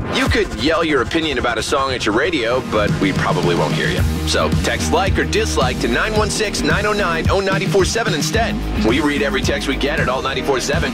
You could yell your opinion about a song at your radio, but we probably won't hear you. So text like or dislike to 916-909-0947 instead. We read every text we get at Alt 94.7.